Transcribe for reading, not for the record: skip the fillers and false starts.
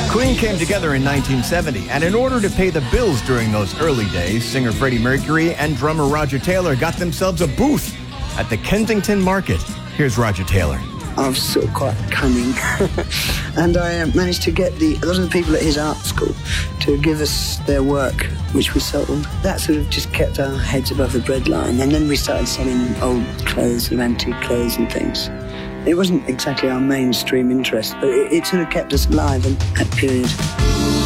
Queen came together in 1970, and in order to pay the bills during those early days, singer Freddie Mercury and drummer Roger Taylor got themselves a booth at the Kensington Market. Here's Roger Taylor. I was sort of quite cunning, and I managed to get a lot of the people at his art school to give us their work, which we sold. That sort of just kept our heads above the breadline, and then we started selling old clothes and antique clothes and things. It wasn't exactly our mainstream interest, but it sort of kept us alive in that period.